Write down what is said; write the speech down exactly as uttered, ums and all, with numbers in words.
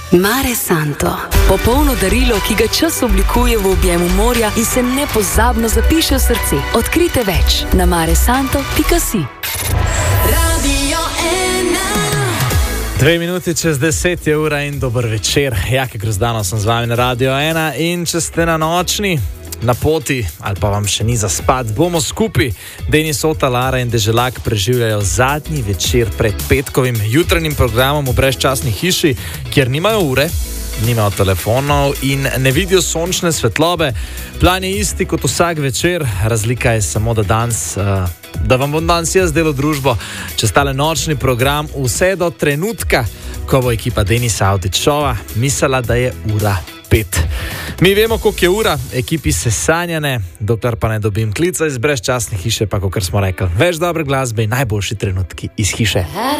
Mare Santo. Popolno darilo, ki ga čas oblikuje v objemu morja in se nepozabno zapiše v srce. Odkrite več na maresanto pika si. Dve minuti čez deset je ura in dober večer. Jake Grozdano sem z vami na Radio ena in če ste na nočni, na poti ali pa vam še ni za spat, bomo skupaj. Denis Ota, Lara in Deželak preživljajo zadnji večer pred petkovim jutranjim programom v brezčasni hiši, kjer nimajo ure, nimajo telefonov in ne vidijo sončne svetlobe. Plan je isti kot vsak večer, razlika je samo, da danes, uh, da vam bom danes jaz delal družbo čez tale nočni program vse do trenutka, ko bo ekipa Denisa Avdićova mislila, da je ura pet. Mi vemo, koliko je ura, ekipi se sanjane, dokler pa ne dobim klica iz brezčasne hiše, pa kakor smo rekli, več dobre glasbe in najboljši trenutki iz hiše.